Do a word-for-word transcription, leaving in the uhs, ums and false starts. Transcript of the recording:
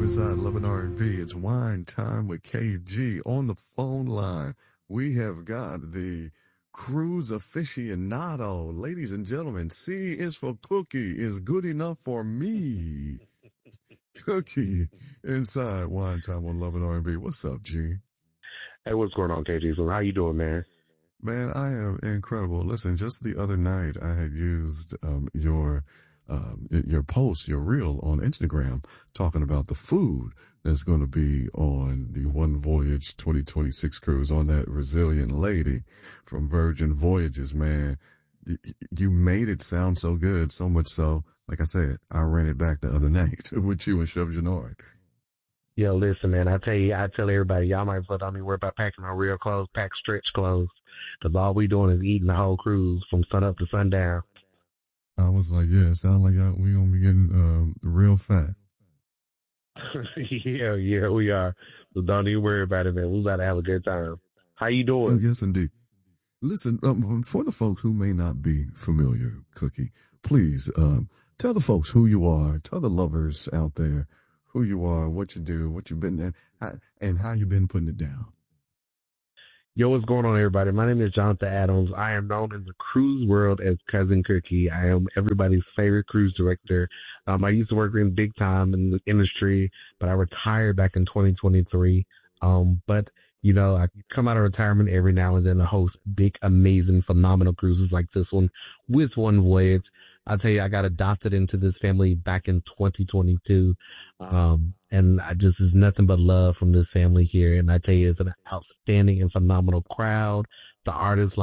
inside Love and R and B. It's Wine Time with K G. On the phone line, we have got the cruise aficionado. Ladies and gentlemen, C is for Cookie, is good enough for me. Cookie inside Wine Time on Love and R and B. What's up, G? Hey, what's going on, K G? So how you doing, man? Man, I am incredible. Listen, just the other night, I had used um, your um, your post, your reel on Instagram, talking about the food that's going to be on the One Voyage twenty twenty-six cruise on that Resilient Lady from Virgin Voyages, man. Y- You made it sound so good, so much so, like I said, I ran it back the other night with you and Chef Janard. Yo, listen, man. I tell you, I tell everybody, y'all might as well don't even worry about packing our real clothes, pack stretch clothes, because all we doing is eating the whole cruise from sun up to sundown. I was like, yeah, it sounds like uh, we gonna be getting um, real fat. yeah, yeah, we are. So don't even worry about it, man. We about to have a good time. How you Oh, doing? yes, indeed. Listen, um, for the folks who may not be familiar, Cookie, please um, tell the folks who you are. Tell the lovers out there who you are, what you do, what you've been, and how, and how you've been putting it down. Yo, what's going on, everybody? My name is Jonathan Adams. I am known in the cruise world as Cousin Cookie. I am everybody's favorite cruise director. Um, I used to work in big time in the industry, but I retired back in twenty twenty-three. Um, but you know, I come out of retirement every now and then to host big, amazing, phenomenal cruises like this one with One Voyage. I'll tell you, I got adopted into this family back in twenty twenty-two. Um, and I just, there's nothing but love from this family here. And I tell you, it's an outstanding and phenomenal crowd. The artists